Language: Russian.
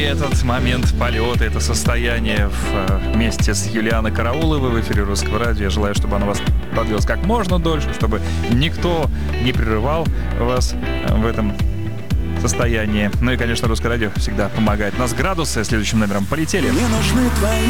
этот момент полета, это состояние вместе с Юлианой Карауловой в эфире Русского радио. Я желаю, чтобы оно вас продлилось как можно дольше, чтобы никто не прерывал вас в этом состоянии. Ну и, конечно, Русское радио всегда помогает. У нас градусы следующим номером полетели. Мне нужны твои